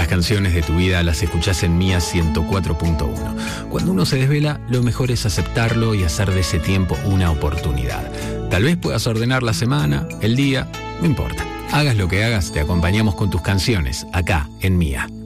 Las canciones de tu vida las escuchás en Mía 104.1. Cuando uno se desvela, lo mejor es aceptarlo y hacer de ese tiempo una oportunidad. Tal vez puedas ordenar la semana, el día, no importa. Hagas lo que hagas, te acompañamos con tus canciones, acá, en Mía.